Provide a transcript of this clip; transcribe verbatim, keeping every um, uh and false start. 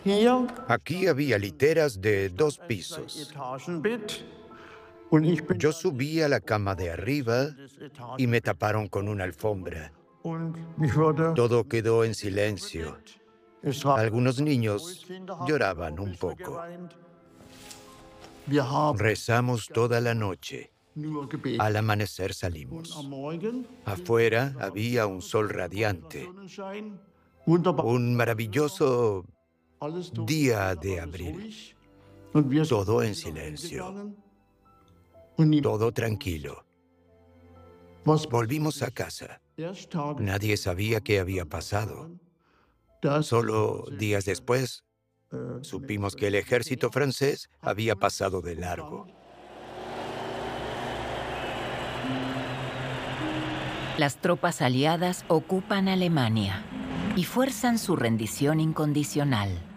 Hier Aquí había literas de dos ein pisos. Zwei-Etagen-Bett und ich bin Yo dann subí a la cama de arriba des y me Etagenbett taparon con una alfombra. und mich wurde Todo quedó en silencio. bedeckt. Es haben Algunos niños Kinder haben auch lloraban ein un bisschen poco. geweint. Wir haben Rezamos toda la noche. nur gebetet. Al amanecer Und salimos. am Morgen Afuera había un sol radiante, Sonnenschein, wunderbar. un maravilloso Alles dunkel, día de alles abril. ruhig. Und wir sind Todo en wieder silencio, heimgegangen. Und die- todo tranquilo. was Volvimos a casa. erst Tage Nadie sabía qué había pasado. das, Solo días después äh, supimos que el ejército francés había pasado de largo. Las tropas aliadas ocupan Alemania y fuerzan su rendición incondicional.